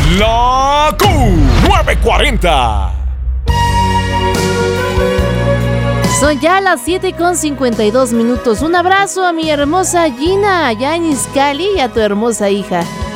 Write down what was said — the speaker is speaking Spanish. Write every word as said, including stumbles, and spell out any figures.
La Q nueve cuarenta. Son ya las siete con cincuenta y dos minutos. Un abrazo a mi hermosa Gina allá en Izcali y a tu hermosa hija.